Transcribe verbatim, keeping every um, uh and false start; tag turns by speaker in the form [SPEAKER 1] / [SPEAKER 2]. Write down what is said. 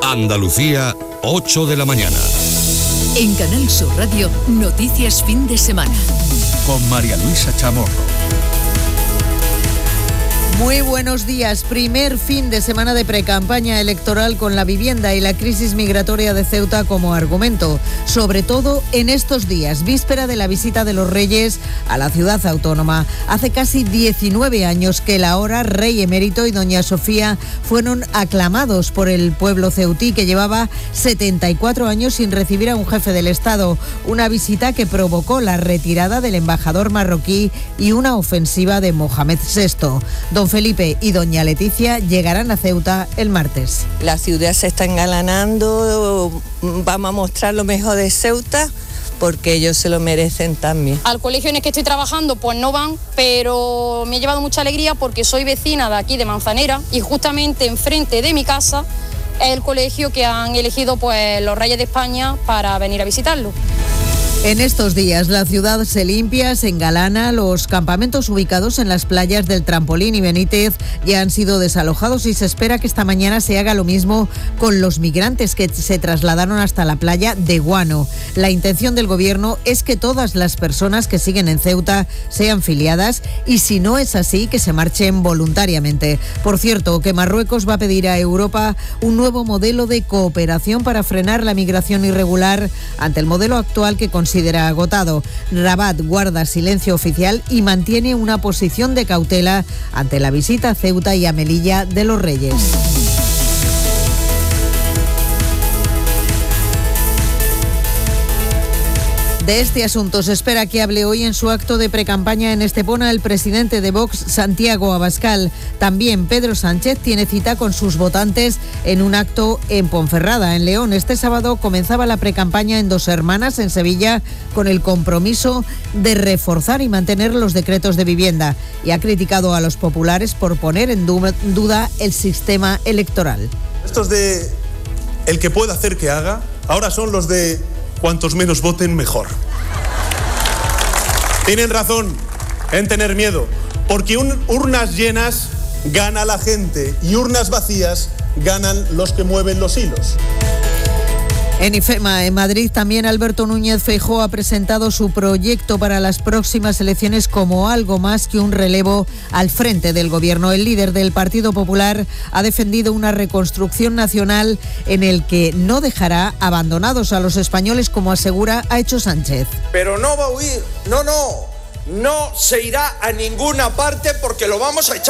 [SPEAKER 1] Andalucía, ocho de la mañana.
[SPEAKER 2] En Canal Sur Radio, Noticias Fin de Semana.
[SPEAKER 3] Con María Luisa Chamorro.
[SPEAKER 4] Muy buenos días. Primer fin de semana de precampaña electoral con la vivienda y la crisis migratoria de Ceuta como argumento. Sobre todo en estos días, víspera de la visita de los Reyes a la ciudad autónoma. Hace casi diecinueve años que el ahora rey emérito y doña Sofía fueron aclamados por el pueblo ceutí, que llevaba setenta y cuatro años sin recibir a un jefe del Estado. Una visita que provocó la retirada del embajador marroquí y una ofensiva de Mohamed sexto. Don Felipe y doña Leticia llegarán a Ceuta el martes.
[SPEAKER 5] La ciudad se está engalanando, vamos a mostrar lo mejor de Ceuta porque ellos se lo merecen también.
[SPEAKER 6] Al colegio en el que estoy trabajando pues no van, pero me ha llevado mucha alegría porque soy vecina de aquí de Manzanera y justamente enfrente de mi casa es el colegio que han elegido pues los Reyes de España para venir a visitarlo.
[SPEAKER 4] En estos días la ciudad se limpia, se engalana. Los campamentos ubicados en las playas del Trampolín y Benítez ya han sido desalojados y se espera que esta mañana se haga lo mismo con los migrantes que se trasladaron hasta la playa de Guano. La intención del gobierno es que todas las personas que siguen en Ceuta sean filiadas y, si no es así, que se marchen voluntariamente. Por cierto, que Marruecos va a pedir a Europa un nuevo modelo de cooperación para frenar la migración irregular ante el modelo actual que considera agotado. Rabat guarda silencio oficial y mantiene una posición de cautela ante la visita a Ceuta y a Melilla de los Reyes. De este asunto se espera que hable hoy en su acto de precampaña en Estepona el presidente de Vox, Santiago Abascal. También Pedro Sánchez tiene cita con sus votantes en un acto en Ponferrada, en León. Este sábado comenzaba la precampaña en Dos Hermanas, en Sevilla, con el compromiso de reforzar y mantener los decretos de vivienda, y ha criticado a los populares por poner en duda el sistema electoral.
[SPEAKER 7] Estos de el que pueda hacer que haga, ahora son los de cuantos menos voten, mejor. Tienen razón en tener miedo, porque un, urnas llenas gana la gente y urnas vacías ganan los que mueven los hilos.
[SPEAKER 4] En IFEMA, en Madrid, también Alberto Núñez Feijóo ha presentado su proyecto para las próximas elecciones como algo más que un relevo al frente del gobierno. El líder del Partido Popular ha defendido una reconstrucción nacional en el que no dejará abandonados a los españoles, como asegura ha hecho Sánchez.
[SPEAKER 8] Pero no va a huir, no, no, no se irá a ninguna parte porque lo vamos a echar.